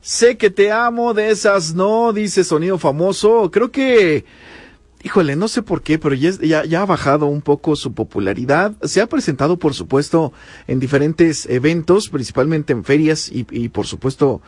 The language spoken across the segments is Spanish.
Sé que te amo, de esas no, dice Sonido Famoso. Creo que, híjole, no sé por qué, pero ya ha bajado un poco su popularidad. Se ha presentado, por supuesto, en diferentes eventos, principalmente en ferias y por supuesto,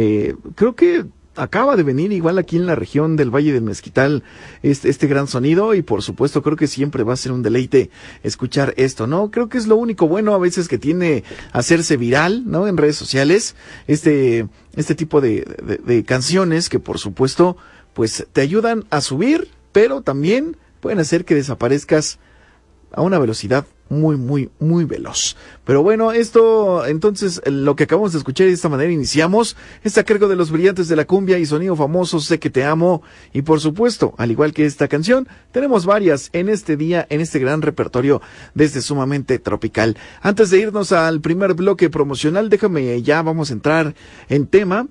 creo que acaba de venir igual aquí en la región del Valle del Mezquital este gran sonido y por supuesto creo que siempre va a ser un deleite escuchar esto, ¿no? Creo que es lo único bueno a veces que tiene hacerse viral, ¿no? En redes sociales, este tipo de canciones que por supuesto pues te ayudan a subir, pero también pueden hacer que desaparezcas a una velocidad muy veloz. Pero bueno, esto, entonces, lo que acabamos de escuchar de esta manera iniciamos. Está a cargo de los Brillantes de la Cumbia y Sonido Famoso, Sé que te amo. Y por supuesto, al igual que esta canción, tenemos varias en este día, en este gran repertorio desde Sumamente Tropical. Antes de irnos al primer bloque promocional, ya vamos a entrar en tema.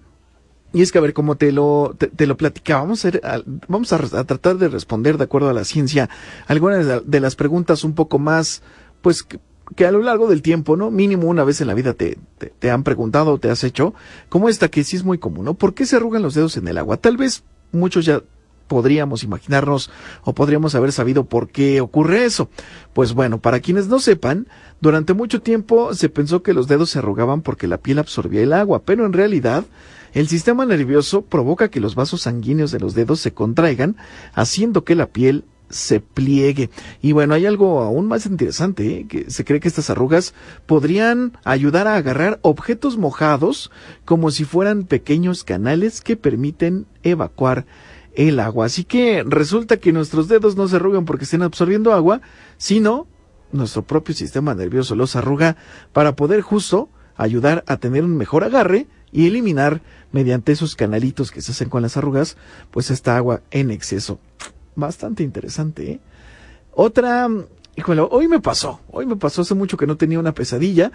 Y es que a ver, como te lo platicaba, vamos a tratar de responder de acuerdo a la ciencia algunas de las preguntas un poco más, pues, que a lo largo del tiempo, ¿no? Mínimo una vez en la vida te han preguntado o te has hecho, como esta que sí es muy común, ¿no? ¿Por qué se arrugan los dedos en el agua? Tal vez muchos ya podríamos imaginarnos o podríamos haber sabido por qué ocurre eso. Pues bueno, para quienes no sepan, durante mucho tiempo se pensó que los dedos se arrugaban porque la piel absorbía el agua, pero en realidad el sistema nervioso provoca que los vasos sanguíneos de los dedos se contraigan, haciendo que la piel se pliegue. Y bueno, hay algo aún más interesante, que se cree que estas arrugas podrían ayudar a agarrar objetos mojados como si fueran pequeños canales que permiten evacuar el agua. Así que resulta que nuestros dedos no se arrugan porque estén absorbiendo agua, sino nuestro propio sistema nervioso los arruga para poder justo ayudar a tener un mejor agarre y eliminar mediante esos canalitos que se hacen con las arrugas, pues esta agua en exceso. Bastante interesante, ¿eh? Otra, híjole, hoy me pasó hace mucho que no tenía una pesadilla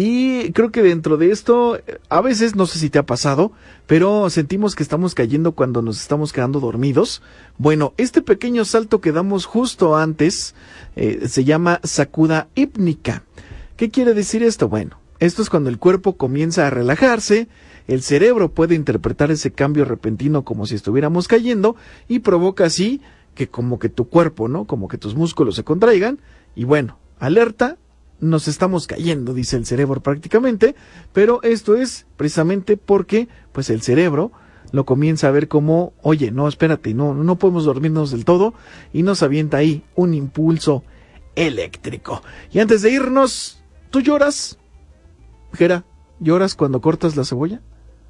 y creo que dentro de esto, a veces, no sé si te ha pasado, pero sentimos que estamos cayendo cuando nos estamos quedando dormidos. Bueno, este pequeño salto que damos justo antes se llama sacuda hípnica. ¿Qué quiere decir esto? Bueno, esto es cuando el cuerpo comienza a relajarse, el cerebro puede interpretar ese cambio repentino como si estuviéramos cayendo y provoca así que como que tu cuerpo, ¿no? Como que tus músculos se contraigan y bueno, alerta, nos estamos cayendo, dice el cerebro prácticamente, pero esto es precisamente porque pues el cerebro lo comienza a ver como, oye, no, espérate, no podemos dormirnos del todo y nos avienta ahí un impulso eléctrico. Y antes de irnos, ¿tú lloras? Jera, ¿lloras cuando cortas la cebolla?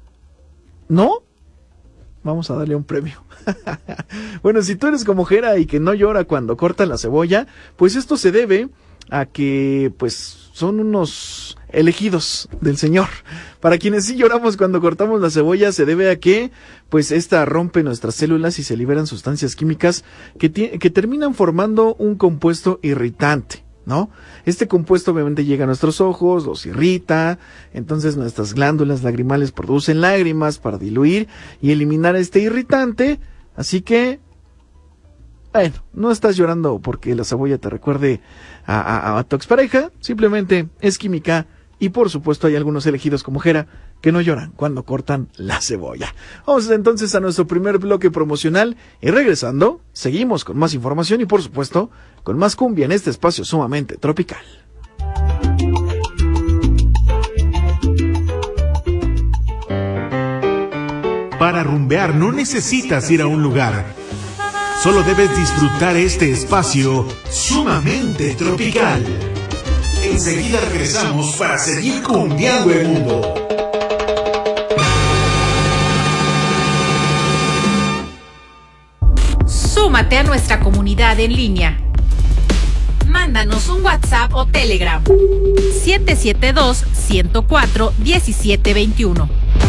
¿No? Vamos a darle un premio. Bueno, si tú eres como Jera y que no llora cuando corta la cebolla, pues esto se debe a que, pues, son unos elegidos del Señor. Para quienes sí lloramos cuando cortamos la cebolla, se debe a que, pues, esta rompe nuestras células y se liberan sustancias químicas que terminan formando un compuesto irritante, ¿no? Este compuesto obviamente llega a nuestros ojos, los irrita, entonces nuestras glándulas lagrimales producen lágrimas para diluir y eliminar este irritante, así que, bueno, no estás llorando porque la cebolla te recuerde a tu expareja, simplemente es química y por supuesto hay algunos elegidos como Jera que no lloran cuando cortan la cebolla. Vamos entonces a nuestro primer bloque promocional y regresando, seguimos con más información y por supuesto con más cumbia en este espacio sumamente tropical. Para rumbear no necesitas ir a un lugar, solo debes disfrutar este espacio sumamente tropical. Enseguida regresamos para seguir cumbiando el mundo. Súmate a nuestra comunidad en línea. Mándanos un WhatsApp o Telegram 772-104-1721.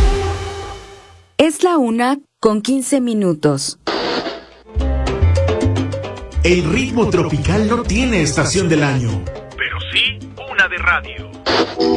Es la 1:15. El ritmo tropical no tiene estación del año, pero sí una de radio.